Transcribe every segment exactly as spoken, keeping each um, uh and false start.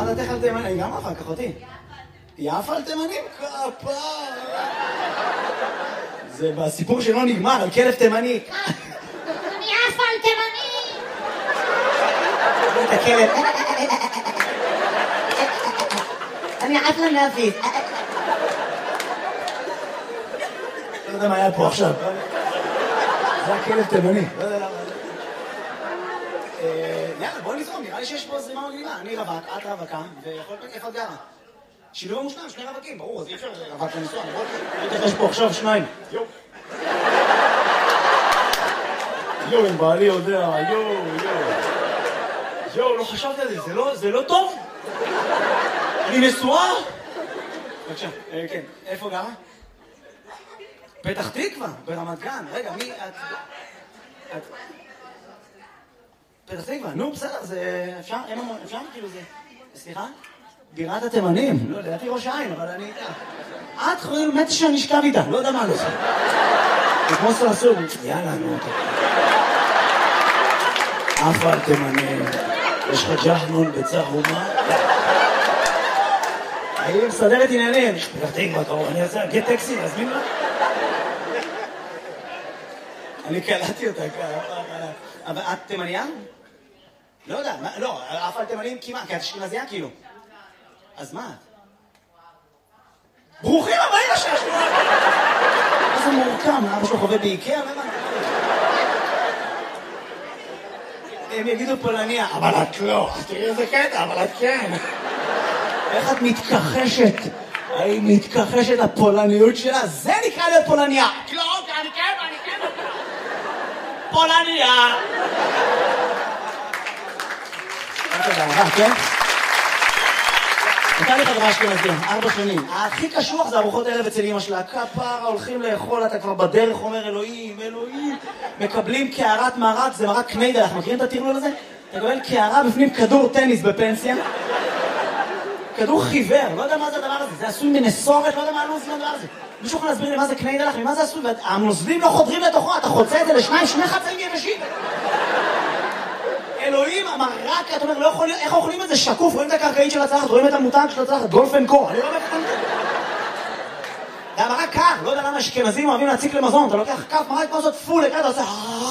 מה דעתך על תימנים? אני גם אחר כך אותי. יפה על תימנים? כפה. זה בסיפור שלא נגמר, על כלב תימני. אני יפה על תימני. את הכלב. אני יפה להפיס. לא יודע מה היה פה עכשיו. זה הכלב תימני. לא יודע למה. יאללה, בואו נזרום, נראה לי שיש פה זרימה מגניבה. אני רווק, את רווקה, ויכול להיות איפה את גרה. שילוב המושלם, שני רווקים, ברור, אז אי אפשר רווק לנסוע, נכון? יש פה עכשיו שניים. יואו. יואו, אם בעלי יודע, יואו, יואו. יואו, לא חשבתי על זה, זה לא טוב? אני נשואה? בבקשה, כן, איפה גרה? פתח תקווה, ברמת גן. רגע, מי את? את... פתח תקווה, נו, בסדר, זה... אפשר? אין לנו... אפשר? כאילו זה... סליחה? בירת התימנים. לא, לדעתי ראש העין, אבל אני... את חושבת מתי שאני אשכב איתה, לא יודע מה לא. זה כמו סרסור. יאללה, נו. אף על תימנים. יש לך ג'חנון בצהומה? אני מסדרת עניינים. פתח תקווה, קרוב, אני רוצה להגיד טקסי, להזמין לה? אני קלטתי אותה ככה. אבל את תימניה? לא יודע, לא, אף על תימנים כמעט, כי את אשכנזייה כאילו. אז מה את? ברוכים הבאים לשש! איזה מורכם, אבא שלו חווה באיקאה, למה? הם יגידו פולניה, אבל את לא. תראי איזה קטע, אבל את כן. איך את מתכחשת? האם מתכחשת לפולניות שלה? זה נקרא להיות פולניה. לא, אני כן, אני כן. פולניה. תודה רבה, כן? נתן לי חברה אשכנזים, ארבע שנים. הכי קשוח זה ארוחות ערב אצל אמא שלה. כפרה, הולכים לאכול, אתה כבר בדרך אומר אלוהים, אלוהים. מקבלים קערת מרק, זה מרק קניידל, אנחנו מכירים את הטרלול הזה? אתה מקבל קערה בפנים כדור טניס בפנסיה. כדור חיוור, לא יודע מה זה הדבר הזה. זה עשוי מנסורת, לא יודע מה הלוז הדבר הזה. מישהו יכול להסביר לי מה זה קניידל, ממה זה עשוי? והנוזלים לא חודרים לתוכו, אתה חוצה את זה לשניים, שני חצאים יבשים. אלוהים, המרק, אתה אומר, לא יכול להיות, איך אוכלים את זה שקוף? רואים את הקרקעית של הצלחת, רואים את המותג של הצלחת, גולף אנד קו, אני לא מבין את זה. זה המרק קר, לא יודע למה אשכנזים אוהבים להציק למזון, אתה לוקח כף מרק כמו זאת פול, אתה עושה...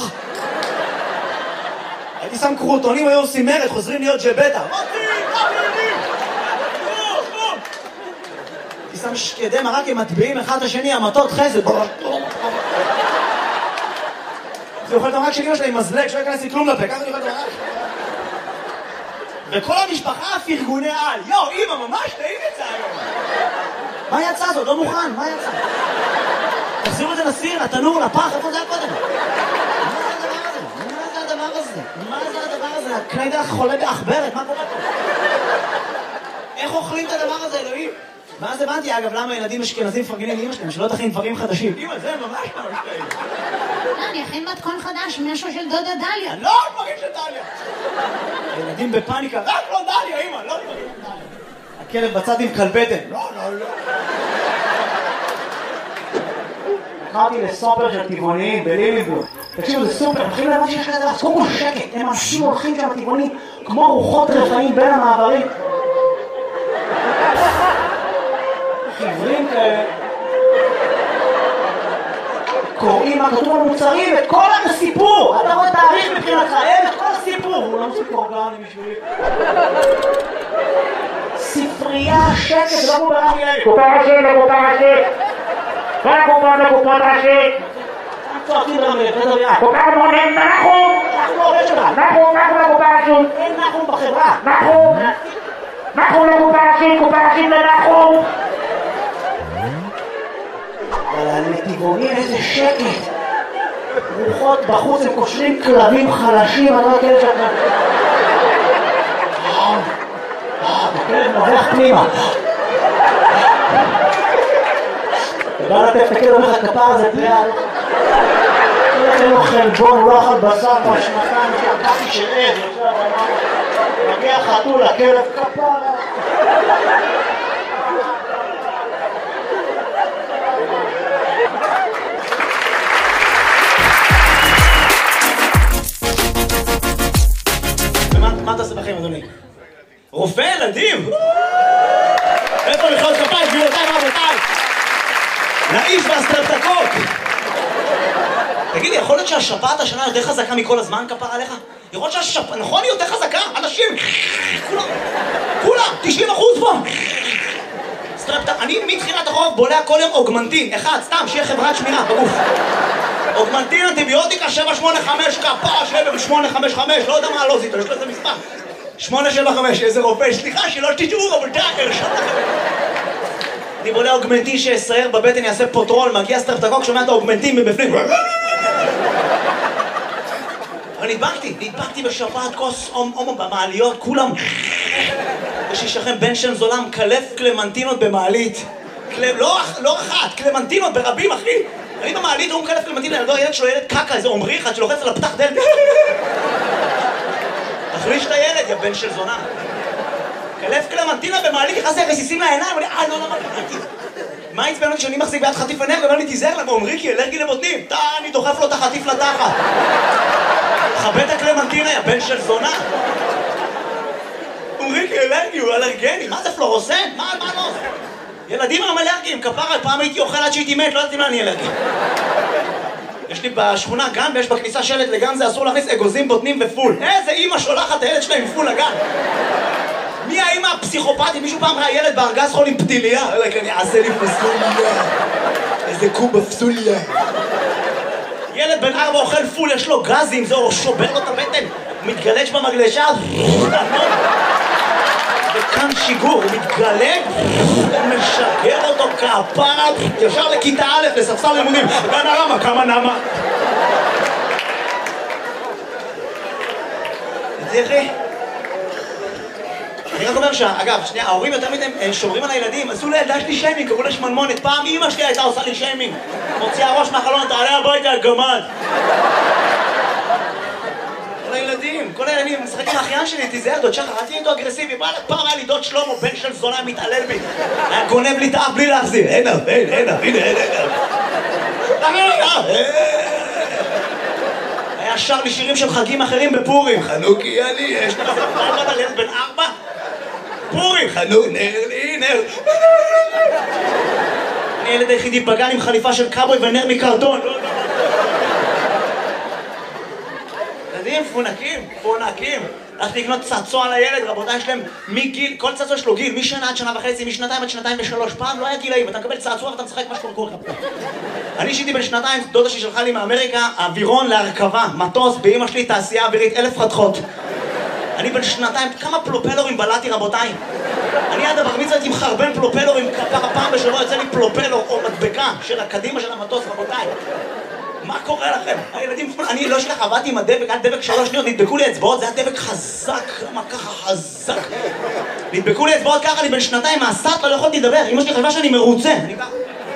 הייתי שם קרוטונים, היו עושים מרד, חוזרים להיות ג'בטה. הייתי שם שקדי מרק, הם מטביעים אחד את השני, המטות חסד. זה אוכל את המרק של אמא שלה עם מזלג, שלא ייכנס לי כלום לפה, ככה אני אוכל את המרק. וכל המשפחה פרגוני על. יו, אמא, ממש טעים את זה היום. מה יצא זאת? לא מוכן, מה יצא? תחזירו את זה לסיר, לתנור, לפח, איפה זה היה קודם? מה זה הדבר הזה? מה זה הדבר הזה? הקניידל חולה באחברת, מה קורה פה? איך אוכלים את הדבר הזה, אלוהים? ואז הבנתי, אגב, למה ילדים אשכנזים מפרגנים לאמא שלהם, שלא תכין דברים חדשים. אמא, זה ממש ממש טעים. אני אכין מתכון חדש, משהו של דודה דליה. לא דברים של דליה. הילדים בפאניקה, רק לא דליה, אמא, לא דברים של דליה. הכלב בצד עם כלבטן. לא, לא, לא. קראתי לסופר של טבעוניים בליליבלום. תקשיבו, זה סופר, הם הולכים לבד שיש כזה דבר, קודם כל שקט, הם אנשים הולכים שם טבעוניים כמו רוחות רפאים בין המעברים. חיוורים כאלה. קוראים מה כתוב במוצרים, את כל הסיפור. אתה רואה תאריך מבחינתך, אין את כל הסיפור. הוא לא מוסיף אורגני בשבילי. ספרייה, שקט, לא כמו ברמי אלי. קופה ראשית לקופה ראשית. כל הקופה לקופה ראשית. צועקים ברמי אלי, תדבר יד. קופה מונן, נחום. אנחנו עובד שלך. נחום, נחום לקופה ראשית. אין נחום בחברה. נחום. נחום לקופה ראשית, קופה ראשית לנחום. אבל הנתיבונים איזה שקט. רוחות בחוץ, הם קושרים כלבים חלשים, אני לא יודע שאתה... הכלב נובח פנימה. אתה בא לתת את הכלב, אומר לך כפר הזה פליאה. אין לו חלבון, הוא לא אכל בשר כבר שנתיים, שהקפי של עד, מגיע חתול, הכלב כפר. מה אתה עושה בחיים, אדוני? רופא ילדים! איפה מחיאות כפיים, גבירותיי ורבותיי? לאיש והסטרפטוקוק! תגידי, יכול להיות שהשפעת השנה יותר חזקה מכל הזמן כפר עליך? יכול להיות שהשפעת, נכון היא יותר חזקה? אנשים, כולם, כולם, תשעים אחוז פה! סטרפטוקוק, אני מתחילת החורף בולע כל יום אוגמנטין, אחד, סתם, שיהיה חברת שמירה בגוף. אוגמנטין, אנטיביוטיקה, שבע שמונה חמש, כפר, שבע שמונה חמש חמש, לא יודע מה לא זיתו, יש לו איזה מספר. שמונה שבע חמש, איזה רופא, סליחה, שלא תשאו, אבל דאקר, שמונה חמש. אני בולע אוגמנטין שיסייר בבטן, יעשה פוטרול, מגיע סטרפטוקוק, שומע את האוגמנטין מבפנים. אבל נדבקתי, נדבקתי בשפעת כוס הומו במעליות, כולם. יש לי שכם בן שם זולם, קלף קלמנטינות במעלית. לא אחת, קלמנטינות ברבים, אחי. אני במעלית, הוא מקלף קלמנטינות, לא, ילד שלו ילד קקה, איזה עומרי אחד שלוחץ על הפתח דלת. תחליש את הילד, יא בן של זונה. קלף קלמנטינה במעלית, נכנס לי רסיסים לעיניים, אני, אה, לא, לא, לא, מה עצבן אותי שאני מחזיק ביד חטיף אנרגיה, ואומר לי, תיזהר לה, ואומרי כי אלרגי לבוטנים. תא, אני דוחף לו את החטיף לתחת. חבט הקלמנטינה, יא בן של זונה. אומרי כי אלרגי, הוא אלרגני, מה זה פלורוסן? מה, מה לא? ילדים הם אלרגיים, כפרה, פעם הייתי אוכל עד שהייתי מת, לא יודעת אם אני אלרגי. יש לי בשכונה גן, ויש בכניסה שלט לגן, זה אסור להכניס אגוזים, בוטנים ופול. איזה אימא שולחת את הילד שלה עם פול לגן? מי האמא הפסיכופתית? מישהו פעם ראה ילד בארגז חול עם פתיליה? אלא כי אני אעשה לי פסוליה. איזה קובה פסוליה. ילד בן ארבע אוכל פול, יש לו גזים, זה שובר לו את הבטן. הוא מתגלש במגלשה. וכאן שיגור, הוא מתגלג, הוא משגר אותו כפרה, ישר לכיתה א' לספסל לימודים. גן הרמה, כמה נמה. תראי. אני רק אומר שאגב, שנייה, ההורים יותר מדי שומרים על הילדים, עשו לילדה שלי שיימינג, קראו לה שמנמונת. פעם אמא שלי הייתה עושה לי שיימינג. מוציאה ראש מהחלון, תעלה הביתה, גמד. כל הילדים, כל הילדים, משחק עם האחיין שלי, תיזהר, דוד שחר, אל תהיה איתו אגרסיבי. פעם היה לי דוד שלמה, בן של זונה, מתעלל בי. היה גונב לי את האף בלי להחזיר. אין אף, אין, אין אף, הנה, אין אף. היה שר לי שירים של חגים אחרים בפורים. חנוכי אני, יש לך ארבע על ילד בן ארבע? פורים, חנוך, נר לי, נר. אני ילד היחידי בגן עם חליפה של קאבוי ונר מקרטון. ילדים, פונקים, פונקים. הלכתי לקנות צעצוע לילד, רבותיי, יש להם מגיל, כל צעצוע יש לו גיל, משנה עד שנה וחצי, משנתיים עד שנתיים ושלוש. פעם לא היה גילאים, אתה מקבל צעצוע ואתה משחק מה שאתה קורא. אני שיתי בן שנתיים, דודה שלי שלחה לי מאמריקה, אווירון להרכבה, מטוס, באמא שלי תעשייה אווירית, אלף חתכות. אני בן שנתיים, כמה פלופלורים בלעתי, רבותיי? אני עד הבר מצווה הייתי מחרבן פלופלורים, ככה פעם בשבוע יוצא לי פלופלור או מדבקה של הקדימה של המטוס, רבותיי. מה קורה לכם? הילדים, אני לא שלך, עבדתי עם הדבק, היה דבק שלוש שניות, נדבקו לי אצבעות, זה היה דבק חזק, למה ככה חזק? נדבקו לי אצבעות ככה, אני בן שנתיים מהסטלה, לא יכולתי לדבר, אמא שלי חשבה שאני מרוצה. אני ככה.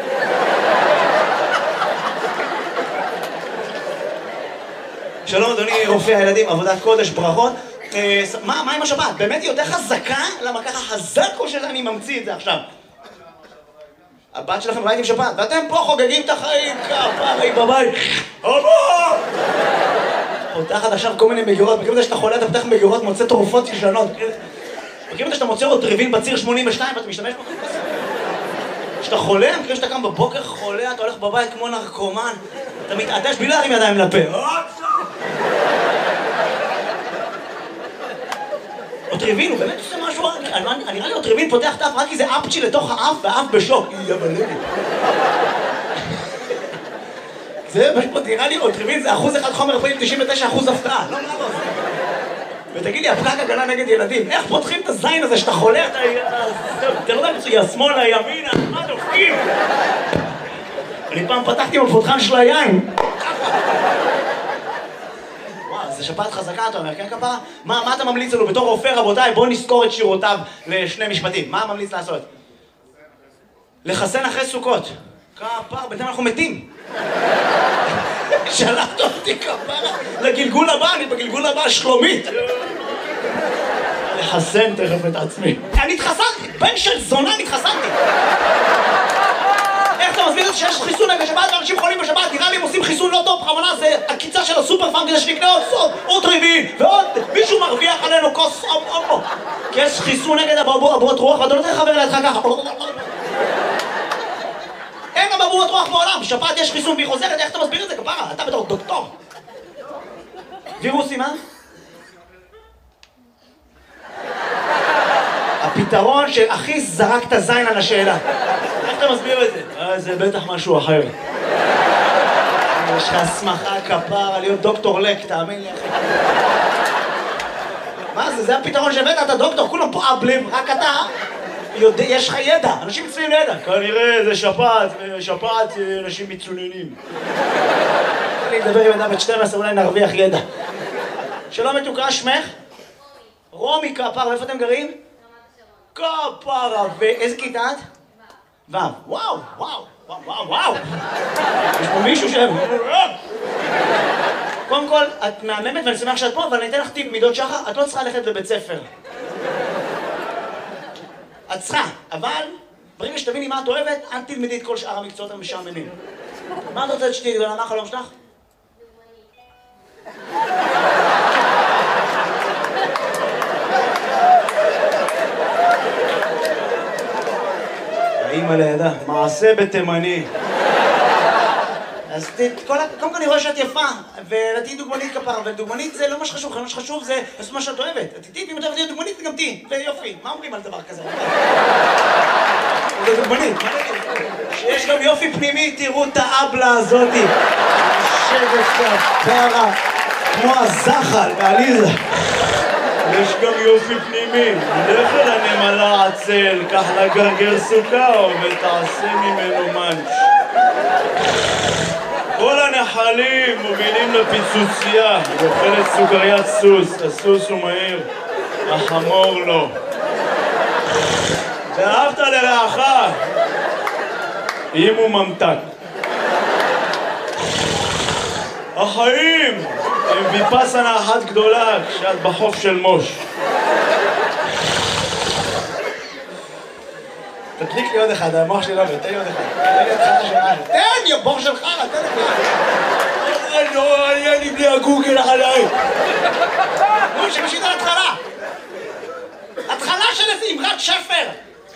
שלום אדוני רופא הילדים, עבודת קודש, ברכות. מה עם השבת? באמת היא יותר חזקה? למה ככה חזק או שאני ממציא את זה עכשיו? הבת שלכם ראיתם שבת, ואתם פה חוגגים את החיים, כפרי בבית. אבא! פותחת עכשיו כל מיני מגירות, מכירים את זה שאתה חולה, אתה פותח מגירות, מוצא תרופות ישנות. מכירים את זה שאתה מוצא רוטריבין בציר שמונים ושתיים ואתה משתמש בו? כשאתה חולה, מכירים שאתה קם בבוקר חולה, אתה הולך בבית כמו נרקומן, אתה מתעטש בלי להרים ידיים לפה. אוטריבין, הוא באמת עושה משהו, נראה לי אוטריבין פותח את האף רק כי זה אפצ'י לתוך האף והאף בשוק. יא בלגת. זה פשוט, נראה לי אוטריבין זה אחוז אחד חומר פעיל, תשעים ותשע אחוז הפתעה. לא נראה לו. ותגיד לי, הפקק הגנה נגד ילדים, איך פותחים את הזין הזה שאתה חולה, אתה... אתה לא יודע מצוי, השמאל, הימינה, מה דופקים? אני פעם פתחתי עם הפותחן של היין. זה שפעת חזקה, אתה אומר, כן כפרה? מה, מה אתה ממליץ לנו בתור רופא, רבותיי? בואו נזכור את שירותיו לשני משפטים. מה ממליץ לעשות? לחסן אחרי סוכות. כפרה, בינתיים אנחנו מתים. שלחת אותי כפרה לגלגול הבא, אני בגלגול הבא שלומית. לחסן תכף את עצמי. אני התחסנתי, בן של זונה אני התחסנתי. איך אתה מסביר את זה שיש חיסון נגד שבת ואנשים חולים בשבת? נראה לי הם עושים חיסון לא טוב, בכוונה זה הקיצה של הסופר פארם כדי שנקנה עוד סוד, עוד ריבין ועוד מישהו מרוויח עלינו כוס אומו. כי יש חיסון נגד אבעבועות רוח, ואתה לא צריך לחבר לידך ככה. אין גם אבעבועות רוח בעולם, בשפעת יש חיסון והיא חוזרת, איך אתה מסביר את זה, כפרה? אתה בתור דוקטור. וירוסים, מה? הפתרון שהכי זרק את הזין על השאלה. איך אתה מסביר את זה? זה בטח משהו אחר. יש לך הסמכה כפרה להיות דוקטור לק, תאמין לי אחי. מה זה? זה הפתרון שהבאת, אתה דוקטור, כולם פה אבלים, רק אתה יודע, יש לך ידע, אנשים מצויים לידע. כנראה זה שפעת, שפעת אנשים מצוננים. אני אדבר עם אדם בת שתים עשרה, אולי נרוויח ידע. שלום מתוקה, שמך? רומי כפרה, ואיפה אתם גרים? כפרה, ואיזה כיתה את? ו'. וואו, וואו, וואו, וואו. יש פה מישהו ש... קודם כל, את מהממת ואני שמח שאת פה, אבל אני אתן לך טיפ מידות שחר, את לא צריכה ללכת לבית ספר. את צריכה, אבל ברגע שתביני מה את אוהבת, אל תלמדי את כל שאר המקצועות המשעממים. מה את רוצה שתהיי גדולה? מה החלום שלך? האמא לידה, מעשה בתימני. אז קודם כל אני רואה שאת יפה, ותהיי דוגמנית כפרה, ודוגמנית זה לא מה שחשוב, מה שחשוב זה לעשות מה שאת אוהבת. תהיי, אם את אוהבת להיות דוגמנית, גם תהיי, ויופי. מה אומרים על דבר כזה? זה דוגמנית, מה נגיד? שיש גם יופי פנימי, תראו את האבלה הזאתי. יושבת כפרה, כמו הזחל בעליזה. יש גם יופי פנימי, לך אל הנמלה עצל, קח לה גרגר סוכר ותעשה ממנו מנץ'. כל הנחלים מובילים לפיצוצייה, היא אוכלת סוכריית סוס, הסוס הוא מהיר, החמור לא. ואהבת לרעך, אם הוא ממתק. החיים הם ויפאסנה אחת גדולה כשאת בחוף של מוש. תדליק לי עוד אחד, המוח שלי לא עובד, תן לי עוד אחד. תן לי עוד אחד השנה. תן, יא בור של חרא, תן לי. לא, אין לי בלי הגוגל עליי. נו, שמשית על התחלה. התחלה של איזה אמרת שפר.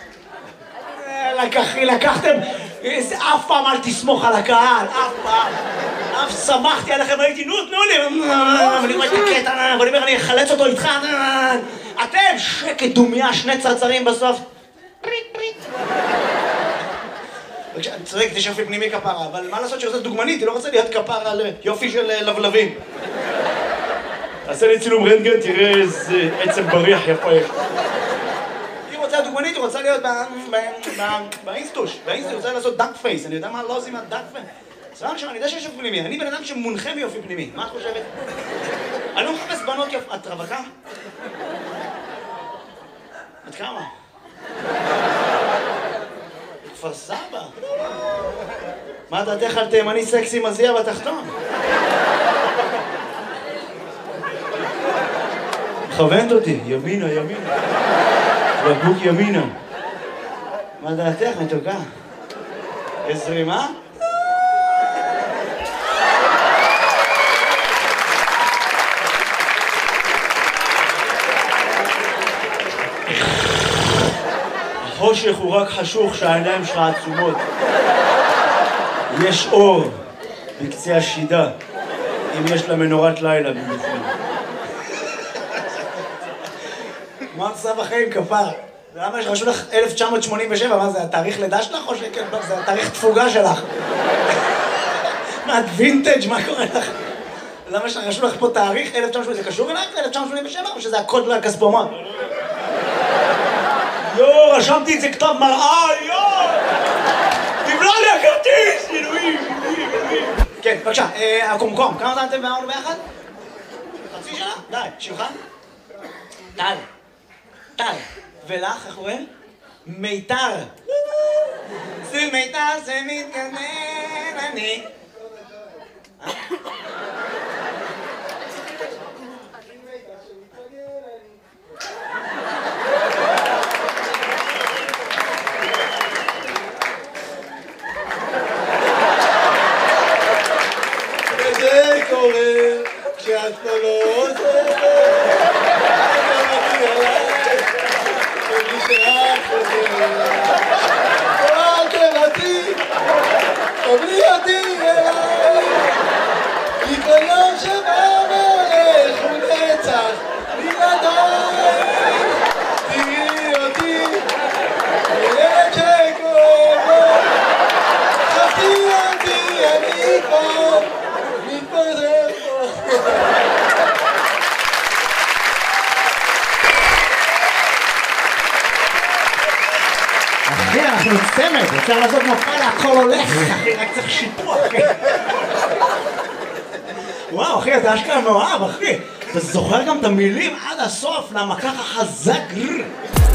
לקחתם, אף פעם אל תסמוך על הקהל, אף פעם. אף שמחתי עליכם, הייתי, נו, תנו לי. ואני אומר את הקטע, ואני אומר, אני אחלץ אותו איתך. אתם, שקט דומיה, שני צרצרים בסוף. פריט, פריט. אני צודק, זה יופי פנימי כפרה, אבל מה לעשות שעושה דוגמנית? היא לא רוצה להיות כפרה על יופי של לבלבים. תעשה לי צילום רנטגן, תראה איזה עצם בריח יפה יש. היא רוצה דוגמנית, היא רוצה להיות באינסטוש. באינסטוש היא רוצה לעשות דאק פייס. אני יודע מה לא עושים מהדאק פייס. סבבה עכשיו, אני יודע שיש יופי פנימי. אני בן אדם שמונחה מיופי פנימי. מה את חושבת? אני לא מחפש בנות יופי. את רווקה? את כמה? כפר סבא. מה דעתך על תימני סקסי מזיע בתחתון? מכוונת אותי, ימינה, ימינה. בקבוק ימינה. מה דעתך, מתוקה? יש זרימה? החושך הוא רק חשוך שהעיניים שלך עצומות. יש אור בקצה השידה, אם יש לה מנורת לילה במיוחד. מה עושה בחיים כפר? למה שרשו לך אלף תשע מאות שמונים ושבע? מה זה, התאריך לידה שלך או שזה התאריך תפוגה שלך? מה, את וינטג'? מה קורה לך? למה שרשו לך פה תאריך אלף תשע מאות שמונים ושבע? זה קשור אלייך ל-אלף תשע מאות שמונים ושבע או שזה הקוד לכספומט? יו, רשמתי את זה כתב מראה, יו! תבלע לי הכרטיס! אלוהים, אלוהים, אלוהים. כן, בבקשה, הקומקום, כמה זמן אתם ואמרנו ביחד? חצי שנה? די, שמך? טל. טל. ולך, איך קוראים? מיתר. זה מיתר, זה מתקנן, אני. וזה קורה כשאת לא עוזרת. אוהבתם אותי, קבלי אותי אליי, כי כל יום שבא והולך הוא נצח בלעדיי. תראי אותי, ילד שכואב לו, חפי אותי, אני כבר מתפזר פה. אחי, אנחנו צמד, אפשר לעשות מופע להכל הולך, אחי, רק צריך שיפוע, אחי. וואו, אחי, אתה אשכרה מאוהב, אחי. אתה זוכר גם את המילים עד הסוף, למה ככה חזק.